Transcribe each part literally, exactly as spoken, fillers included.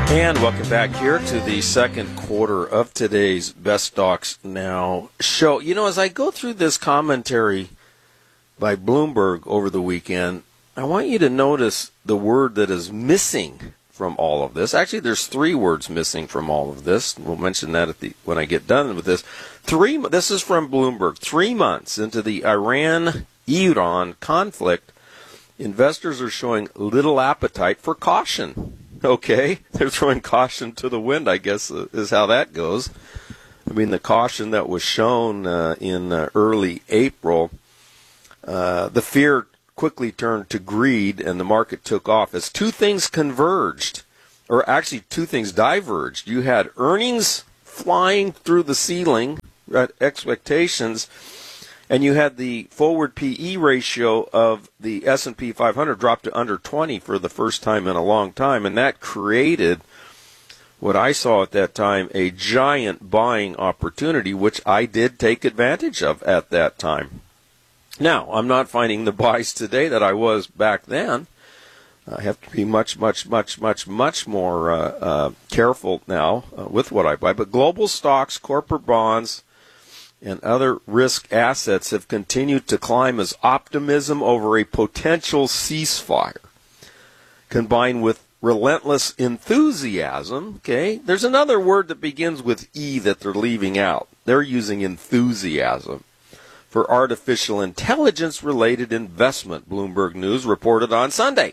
And welcome back here to the second quarter of today's Best Stocks Now show. You know, as I go through this commentary by Bloomberg over the weekend, I want you to notice the word that is missing from all of this. Actually, there's three words missing from all of this. We'll mention that at the when I get done with this. Three. This is from Bloomberg. Three months into the Iran-Iran conflict, investors are showing little appetite for caution. Okay, they're throwing caution to the wind, I guess, uh, is how that goes. I mean, the caution that was shown uh, in uh, early April, uh, the fear quickly turned to greed, and the market took off as two things converged, or actually two things diverged. You had earnings flying through the ceiling at expectations, and you had the forward P E ratio of the S and P five hundred drop to under twenty for the first time in a long time, and that created what I saw at that time, a giant buying opportunity, which I did take advantage of at that time. Now, I'm not finding the buys today that I was back then. I have to be much, much, much, much, much more uh, uh, careful now uh, with what I buy. But global stocks, corporate bonds, and other risk assets have continued to climb as optimism over a potential ceasefire, combined with relentless enthusiasm. Okay, there's another word that begins with E that they're leaving out. They're using enthusiasm for artificial intelligence-related investment, Bloomberg News reported on Sunday.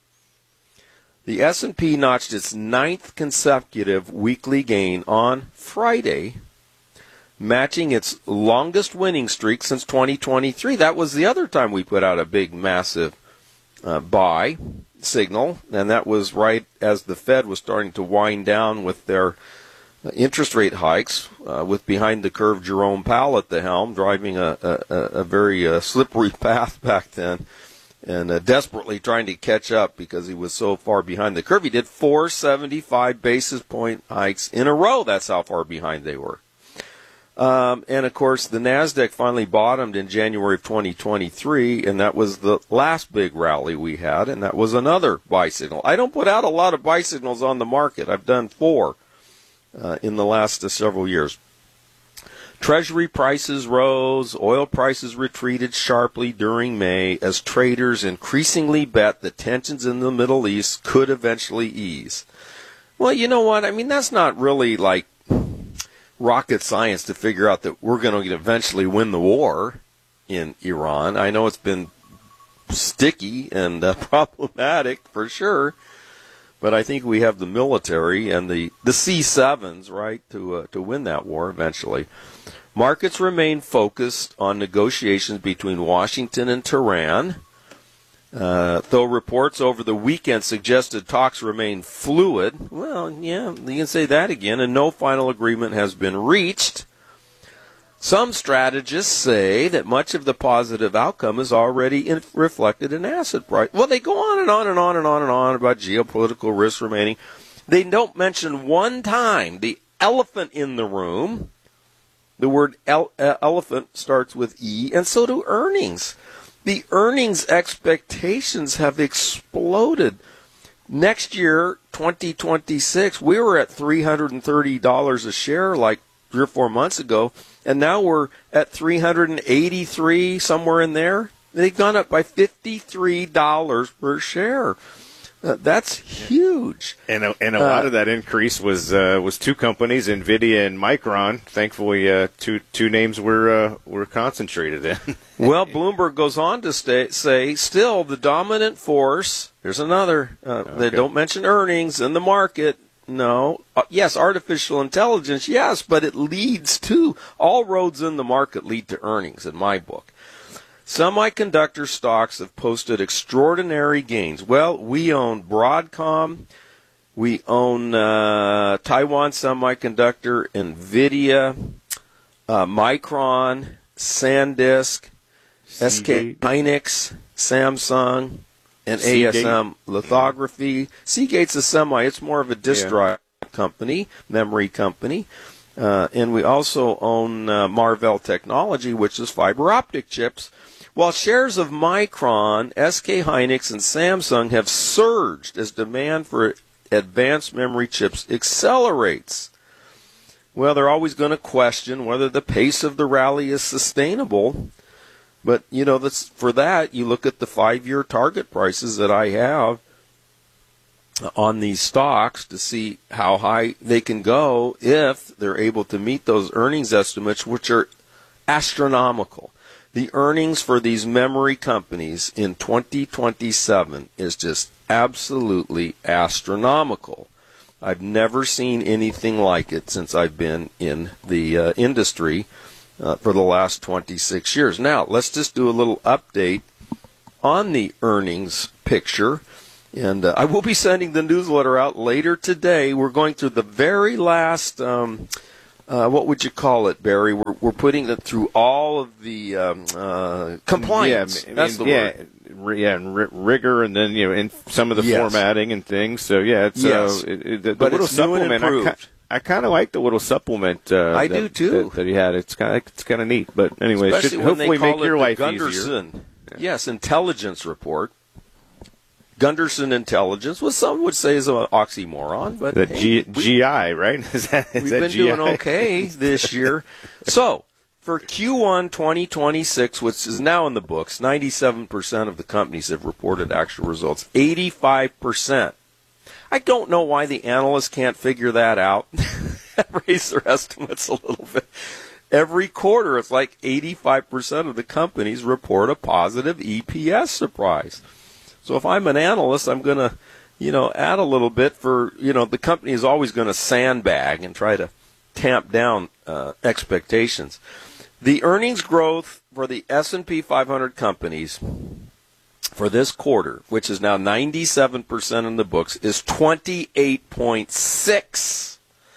The S and P notched its ninth consecutive weekly gain on Friday, matching its longest winning streak since twenty twenty-three. That was the other time we put out a big, massive uh, buy signal, and that was right as the Fed was starting to wind down with their uh, interest rate hikes, uh, with behind-the-curve Jerome Powell at the helm, driving a, a, a very uh, slippery path back then, and uh, desperately trying to catch up because he was so far behind the curve. He did four seventy-five basis point hikes in a row. That's how far behind they were. Um, and, of course, the NASDAQ finally bottomed in January of twenty twenty-three, and that was the last big rally we had, and that was another buy signal. I don't put out a lot of buy signals on the market. I've done four uh, in the last uh, several years. Treasury prices rose. Oil prices retreated sharply during May as traders increasingly bet that tensions in the Middle East could eventually ease. Well, you know what? I mean, that's not really like rocket science to figure out that we're going to eventually win the war in Iran. I know it's been sticky and uh, problematic for sure, but I think we have the military and the, the C sevens, right, to uh, to win that war eventually. Markets remain focused on negotiations between Washington and Tehran, uh, though reports over the weekend suggested talks remain fluid. Well, yeah, you can say that again, and no final agreement has been reached. Some strategists say that much of the positive outcome is already in, reflected in asset price. Well, they go on and on and on and on and on about geopolitical risks remaining. They don't mention one time the elephant in the room. The word ele- elephant starts with E, and so do earnings. The earnings expectations have exploded. Next year, twenty twenty-six, we were at three hundred thirty dollars a share like three or four months ago, and now we're at three hundred eighty-three dollars, somewhere in there. They've gone up by fifty-three dollars per share. Uh, that's huge. And a, and a lot uh, of that increase was uh, was two companies, NVIDIA and Micron. Thankfully, uh, two two names were uh, were concentrated in. Well, Bloomberg goes on to stay, say, still the dominant force. Here's another. Uh, okay. They don't mention earnings in the market. No. Uh, yes, artificial intelligence, yes, but it leads to, all roads in the market lead to earnings in my book. Semiconductor stocks have posted extraordinary gains. Well, we own Broadcom, we own uh, Taiwan Semiconductor, NVIDIA, uh, Micron, SanDisk, S K Hynix, Samsung, and Seagate. A S M Lithography. Seagate's a semi. It's more of a disk yeah. drive company, memory company. Uh, and we also own uh, Marvell Technology, which is fiber optic chips. While shares of Micron, S K Hynix, and Samsung have surged as demand for advanced memory chips accelerates. Well, they're always going to question whether the pace of the rally is sustainable. But, you know, that's, for that, you look at the five-year target prices that I have on these stocks to see how high they can go if they're able to meet those earnings estimates, which are astronomical. The earnings for these memory companies in twenty twenty-seven is just absolutely astronomical. I've never seen anything like it since I've been in the uh, industry uh, for the last twenty-six years. Now, let's just do a little update on the earnings picture. And uh, I will be sending the newsletter out later today. We're going through the very last, um, uh, what would you call it, Barry? We're, we're putting it through all of the um, uh, compliance. Yeah, I mean, That's the yeah, word. Yeah, and r- rigor, and then, you know, in some of the yes. formatting and things. So, yeah, it's yes. uh, it, it, the, the but little it's new and supplement. improved. I, I kind of like the little supplement. Uh, I that, do too. That, that he had. It's kind of it's kind of neat. But anyway, it Especially should when they hopefully call make your it life the easier. Gunderson, yeah. Yes, intelligence report. Gunderson Intelligence, what some would say is an oxymoron, but the hey, G, we, G I, right? Is that, is we've that been G I? doing okay this year. So, for Q one twenty twenty-six, which is now in the books, ninety-seven percent of the companies have reported actual results, eighty-five percent. I don't know why the analysts can't figure that out. Raise their estimates a little bit. Every quarter, it's like eighty-five percent of the companies report a positive E P S surprise. So if I'm an analyst, I'm going to, you know, add a little bit for, you know, the company is always going to sandbag and try to tamp down uh, expectations. The earnings growth for the S and P five hundred companies for this quarter, which is now ninety-seven percent in the books, is twenty-eight point six.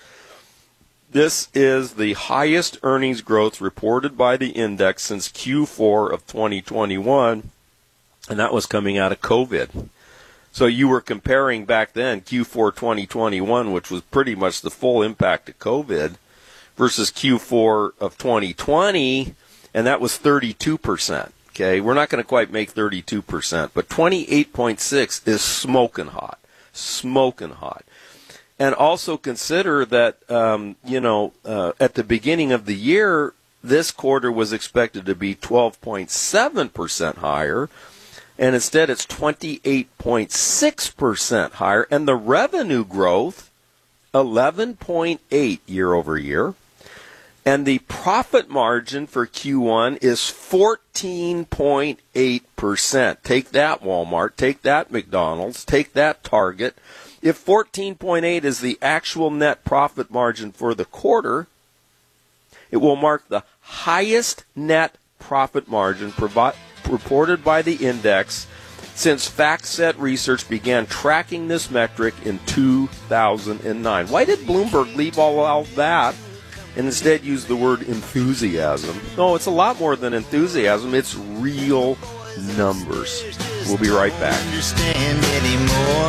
This is the highest earnings growth reported by the index since Q four of twenty twenty-one. And that was coming out of COVID. So you were comparing back then Q four twenty twenty-one, which was pretty much the full impact of COVID, versus Q four of twenty twenty, and that was thirty-two percent. Okay, we're not going to quite make thirty-two percent, but twenty-eight point six is smoking hot, smoking hot. And also consider that, um, you know, uh, at the beginning of the year, this quarter was expected to be twelve point seven percent higher. And instead it's twenty-eight point six percent higher. And the revenue growth, eleven point eight year over year. And the profit margin for Q one is fourteen point eight percent. Take that, Walmart. Take that, McDonald's. Take that, Target. If fourteen point eight is the actual net profit margin for the quarter, it will mark the highest net profit margin provided reported by the index since FactSet Research began tracking this metric in two thousand nine. Why did Bloomberg leave all of that and instead use the word enthusiasm? No, it's a lot more than enthusiasm. It's real numbers. We'll be right back. Understand anymore.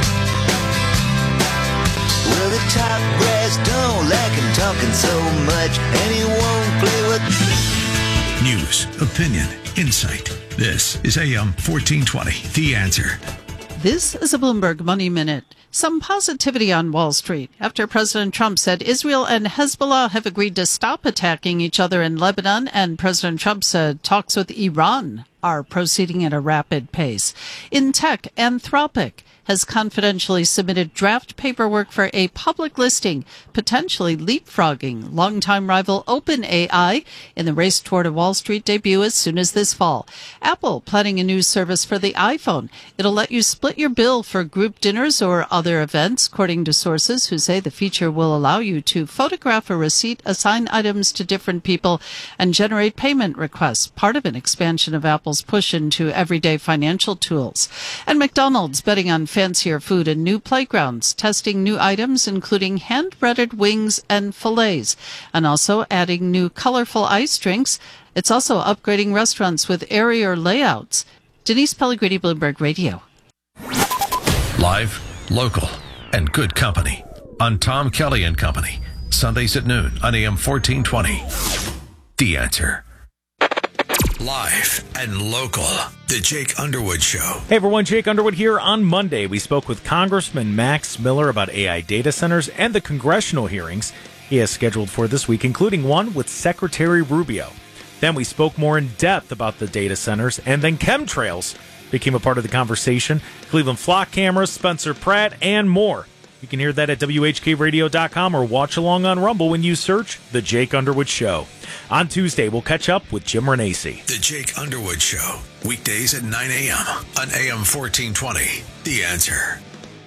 Well, the top brass don't like him talking so much, and he won't play with news, opinion, insight. This is A M fourteen twenty, The Answer. This is a Bloomberg Money Minute. Some positivity on Wall Street after President Trump said Israel and Hezbollah have agreed to stop attacking each other in Lebanon, and President Trump said talks with Iran are proceeding at a rapid pace. In tech, Anthropic has confidentially submitted draft paperwork for a public listing, potentially leapfrogging longtime rival OpenAI in the race toward a Wall Street debut as soon as this fall. Apple planning a new service for the iPhone. It'll let you split your bill for group dinners or other events, according to sources who say the feature will allow you to photograph a receipt, assign items to different people, and generate payment requests, part of an expansion of Apple's push into everyday financial tools. And McDonald's betting on fancier food and new playgrounds, testing new items including hand-breaded wings and fillets, and also adding new colorful ice drinks. It's also upgrading restaurants with airier layouts. Denise Pellegrini, Bloomberg Radio. Live, local, and good company on Tom Kelly and Company, Sundays at noon on A M fourteen twenty. The Answer. Live and local. The Jake Underwood Show. Hey everyone, Jake Underwood here. On Monday, we spoke with Congressman Max Miller about A I data centers and the congressional hearings he has scheduled for this week, including one with Secretary Rubio. Then we spoke more in depth about the data centers, and then chemtrails became a part of the conversation. Cleveland flock cameras, Spencer Pratt, and more. You can hear that at W H K radio dot com or watch along on Rumble when you search The Jake Underwood Show. On Tuesday, we'll catch up with Jim Renacci. The Jake Underwood Show. Weekdays at nine a.m. on A M fourteen twenty. The Answer.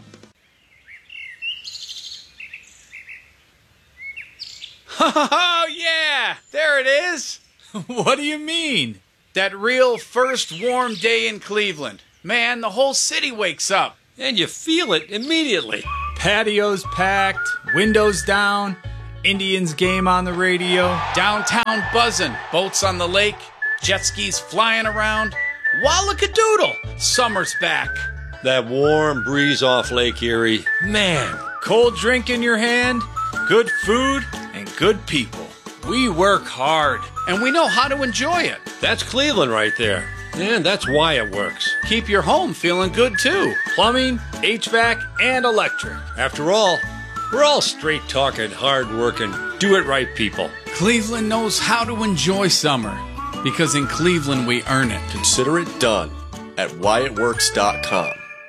Oh, yeah! There it is! What do you mean? That real first warm day in Cleveland. Man, the whole city wakes up. And you feel it immediately. Patios packed, windows down, Indians game on the radio. Downtown buzzing, boats on the lake, jet skis flying around. Wallakadoodle! Summer's back. That warm breeze off Lake Erie. Man, cold drink in your hand, good food, and good people. We work hard. And we know how to enjoy it. That's Cleveland right there. And that's why it works. Keep your home feeling good, too. Plumbing, H V A C, and electric. After all, we're all straight-talking, hard-working, do-it-right people. Cleveland knows how to enjoy summer. Because in Cleveland, we earn it. Consider it done at why it works dot com.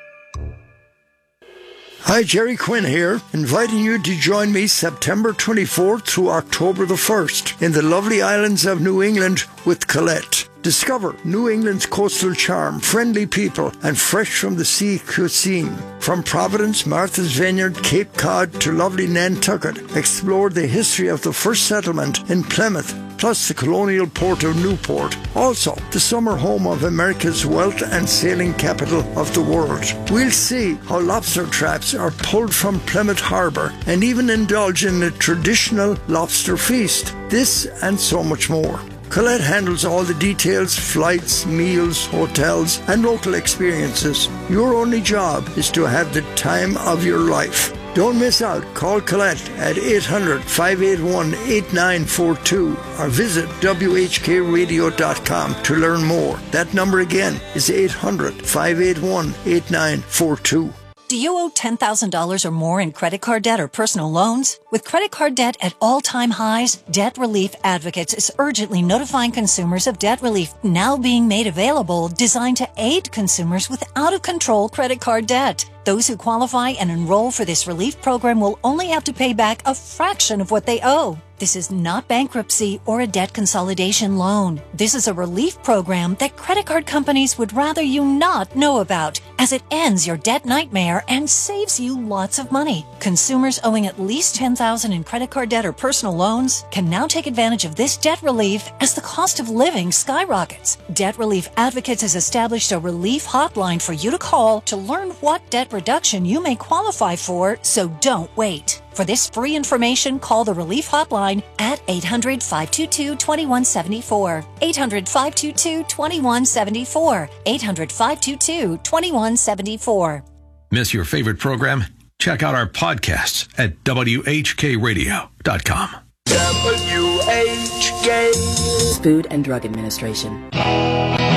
Hi, Jerry Quinn here, inviting you to join me September twenty-fourth through October the first in the lovely islands of New England with Colette. Discover New England's coastal charm, friendly people, and fresh-from-the-sea cuisine. From Providence, Martha's Vineyard, Cape Cod to lovely Nantucket, explore the history of the first settlement in Plymouth, plus the colonial port of Newport. Also, the summer home of America's wealth and sailing capital of the world. We'll see how lobster traps are pulled from Plymouth Harbour and even indulge in a traditional lobster feast. This and so much more. Colette handles all the details, flights, meals, hotels, and local experiences. Your only job is to have the time of your life. Don't miss out. Call Colette at eight hundred, five eight one, eight nine four two or visit W H K radio dot com to learn more. That number again is eight hundred, five eight one, eight nine four two. Do you owe ten thousand dollars or more in credit card debt or personal loans? With credit card debt at all-time highs, Debt Relief Advocates is urgently notifying consumers of debt relief now being made available, designed to aid consumers with out-of-control credit card debt. Those who qualify and enroll for this relief program will only have to pay back a fraction of what they owe. This is not bankruptcy or a debt consolidation loan. This is a relief program that credit card companies would rather you not know about, as it ends your debt nightmare and saves you lots of money. Consumers owing at least ten thousand dollars in credit card debt or personal loans can now take advantage of this debt relief as the cost of living skyrockets. Debt Relief Advocates has established a relief hotline for you to call to learn what debt reduction you may qualify for, so don't wait. For this free information, call the Relief Hotline at eight hundred, five two two, two one seven four. eight hundred, five two two, two one seven four. eight hundred, five two two, two one seven four. Miss your favorite program? Check out our podcasts at W H K radio dot com. W H K Food and Drug Administration.